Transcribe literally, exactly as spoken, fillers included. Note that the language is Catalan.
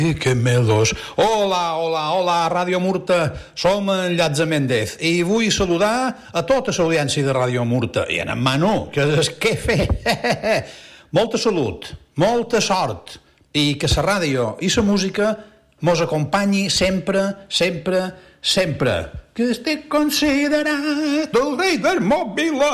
Que melos. Hola, hola, hola, Ràdio Murta. Som en Llàtzer Méndez i vull saludar a tota l'audiència de Ràdio Murta i en Manu, que és què fer. Molta salut, molta sort i que la ràdio i la música mos acompanyi sempre, sempre, sempre. Que estic considerat el rei del mòbil.